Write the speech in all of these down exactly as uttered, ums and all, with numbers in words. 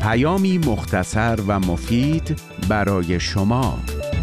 پیامی مختصر و مفید برای شما.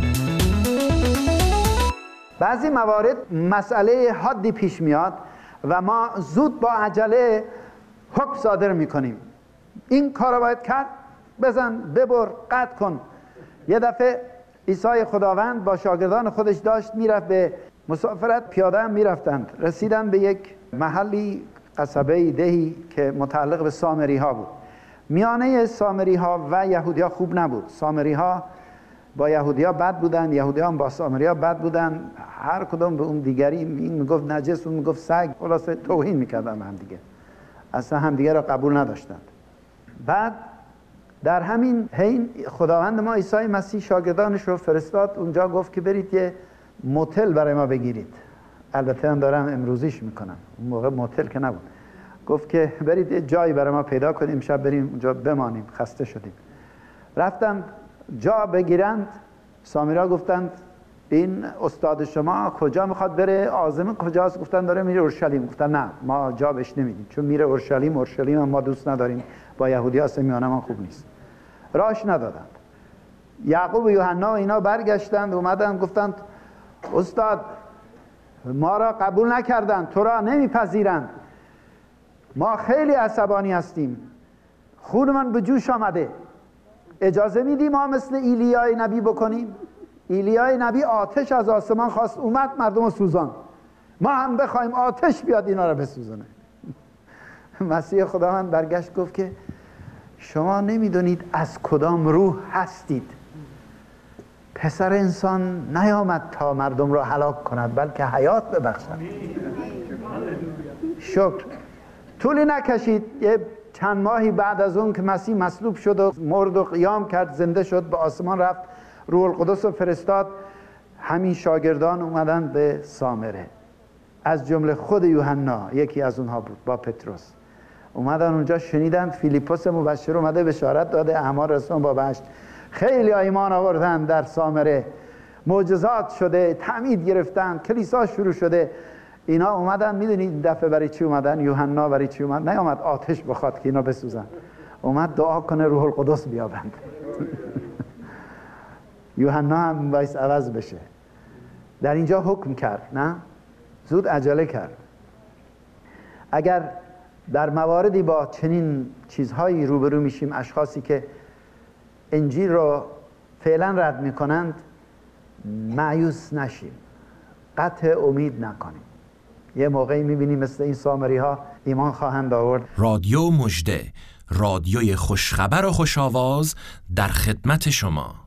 بعضی موارد مسئله حادی پیش میاد و ما زود با عجله حکم صادر میکنیم. این کار رو باید کرد، بزن، ببر، قطع کن. یه دفعه عیسی خداوند با شاگردان خودش داشت میرفت به مسافرت، پیاده هم میرفتند. رسیدن به یک محلی، قصبه، دهی که متعلق به سامری ها بود. میانه سامری ها و یهودی ها خوب نبود. سامری ها با یهودی ها بد بودن، یهودی ها با سامری ها بد بودن. هر کدوم به اون دیگری، این میگفت نجس، اون میگفت سگ، خلاصه توهین میکردن هم دیگه، اصلا هم دیگه را قبول نداشتند. بعد در همین حین خداوند ما عیسی مسیح شاگردانش رو فرستاد اونجا، گفت که برید یه موتل برای ما بگیرید. البته هم دارم امروزیش میکنم، اون موقع موتل که نبود. گفت که برید یه جایی برای ما پیدا کنیم، شب بریم اونجا بمانیم، خسته شدیم. رفتن جا بگیرند. سامرا گفتند این استاد شما کجا میخواد بره؟ عازم کجاست؟ گفتن داره میره اورشلیم. گفتن نه، ما جا بهش نمیدیم، چون میره اورشلیم. اورشلیم ما دوست نداریم، با یهودی ها میانه ما خوب نیست. راش ندادند. یعقوب و یوحنا و اینا برگشتند، اومدن گفتند استاد ما را قبول نکردند، تو را نمیپذیرند، ما خیلی عصبانی هستیم، خونمان به جوش آمده، اجازه میدی ما مثل ایلیای نبی بکنیم؟ ایلیای نبی آتش از آسمان خواست، اومد مردم رو سوزان. ما هم بخوایم آتش بیاد اینا رو بسوزونه. مسیح خداوند برگشت گفت که شما نمیدونید از کدام روح هستید. پسر انسان نیامد تا مردم را هلاک کند، بلکه حیات ببخشد. شکر. طولی نکشید، یه چند ماهی بعد از اون که مسیح مصلوب شد و مرد و قیام کرد، زنده شد، به آسمان رفت، روح القدس رو فرستاد. همین شاگردان اومدن به سامره، از جمله خود یوحنا یکی از اونها بود با پتروس. اومدن اونجا، شنیدن فیلیپوس مبشر اومده بشارت داده اعمال رسولان با بهشت. خیلی ایمان آوردن در سامره، معجزات شده، تعمید گرفتن، کلیسا شروع شده. اینا اومدن، میدونید دفعه برای چی اومدن؟ یوحنا برای چی اومد؟ نیامد آتش بخواد که اینا بسوزن، اومد دعا کنه روح القدس بیابند. یوحنا هم باعث عوض بشه. در اینجا حکم کرد، نه؟ زود عجله کرد. اگر در مواردی با چنین چیزهایی روبرو میشیم، اشخاصی که انجیل رو فعلا رد میکنند، مایوس نشیم، قطع امید نکنیم. یه موقعی میبینیم مثل این سامری ها ایمان خواهند آورد. رادیو مژده، رادیوی خوشخبر و خوش‌آواز در خدمت شما.